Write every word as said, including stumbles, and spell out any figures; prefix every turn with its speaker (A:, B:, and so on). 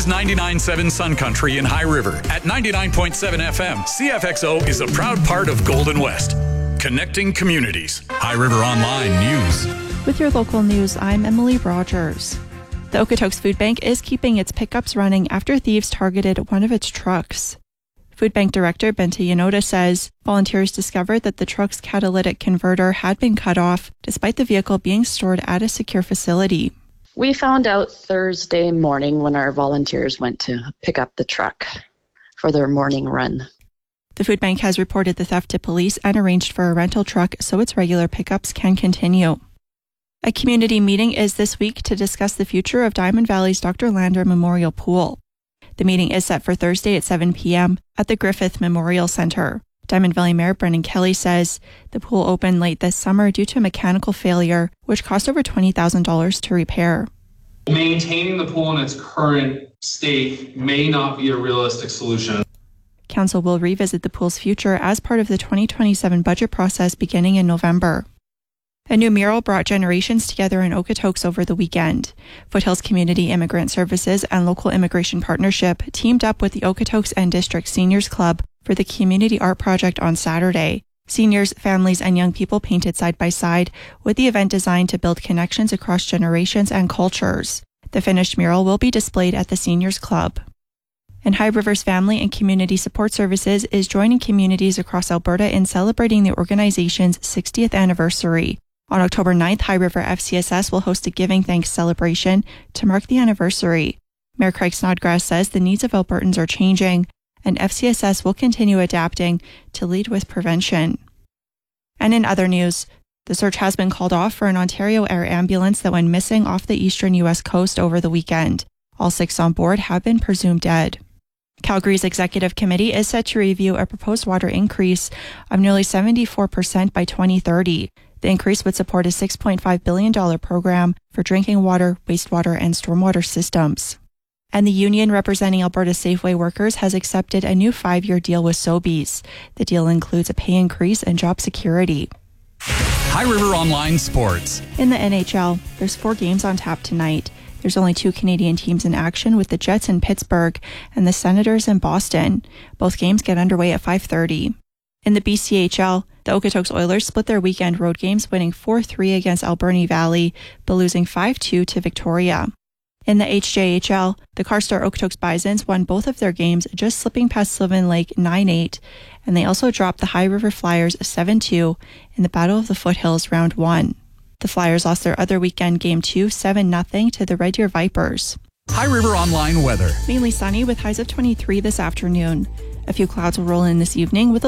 A: is ninety-nine point seven Sun Country in High River. At ninety-nine point seven F M, C F X O is a proud part of Golden West. Connecting communities. High River Online News.
B: With your local news, I'm Emily Rogers. The Okotoks Food Bank is keeping its pickups running after thieves targeted one of its trucks. Food Bank Director Bente Yanoda says volunteers discovered that the truck's catalytic converter had been cut off despite the vehicle being stored at a secure facility.
C: We found out Thursday morning when our volunteers went to pick up the truck for their morning run.
B: The food bank has reported the theft to police and arranged for a rental truck so its regular pickups can continue. A community meeting is this week to discuss the future of Diamond Valley's Doctor Lander Memorial Pool. The meeting is set for Thursday at seven p.m. at the Griffith Memorial Center. Diamond Valley Mayor Brendan Kelly says the pool opened late this summer due to a mechanical failure, which cost over twenty thousand dollars to repair.
D: Maintaining the pool in its current state may not be a realistic solution.
B: Council will revisit the pool's future as part of the twenty twenty-seven budget process beginning in November. A new mural brought generations together in Okotoks over the weekend. Foothills Community Immigrant Services and Local Immigration Partnership teamed up with the Okotoks and District Seniors Club for the Community Art Project on Saturday. Seniors, families, and young people painted side by side, with the event designed to build connections across generations and cultures. The finished mural will be displayed at the Seniors Club. And High River's Family and Community Support Services is joining communities across Alberta in celebrating the organization's sixtieth anniversary. On October ninth, High River F C S S will host a Giving Thanks celebration to mark the anniversary. Mayor Craig Snodgrass says the needs of Albertans are changing, and F C S S will continue adapting to lead with prevention. And in other news, the search has been called off for an Ontario Air ambulance that went missing off the eastern U S coast over the weekend. All six on board have been presumed dead. Calgary's executive committee is set to review a proposed water increase of nearly seventy-four percent by twenty thirty. The increase would support a six point five billion dollars program for drinking water, wastewater, and stormwater systems. And the union representing Alberta Safeway workers has accepted a new five-year deal with Sobeys. The deal includes a pay increase and job security.
A: High River Online Sports.
B: In the N H L, there's four games on tap tonight. There's only two Canadian teams in action, with the Jets in Pittsburgh and the Senators in Boston. Both games get underway at five thirty. In the B C H L, the Okotoks Oilers split their weekend road games, winning four three against Alberni Valley, but losing five two to Victoria. In the H J H L, the Carstar Okotoks Bisons won both of their games, just slipping past Sylvan Lake nine eight, and they also dropped the High River Flyers seven two in the Battle of the Foothills Round one. The Flyers lost their other weekend game two, seven nothing to the Red Deer Vipers.
A: High River Online weather.
B: Mainly sunny with highs of twenty-three this afternoon. A few clouds will roll in this evening with a